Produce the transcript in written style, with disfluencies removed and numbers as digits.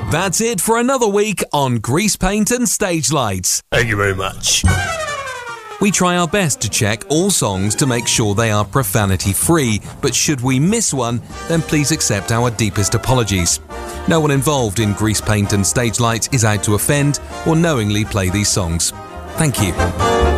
That's it for another week on Grease Paint and Stage Lights. Thank you very much. We try our best to check all songs to make sure they are profanity-free, but should we miss one, then please accept our deepest apologies. No one involved in Grease Paint and Stage Lights is out to offend or knowingly play these songs. Thank you.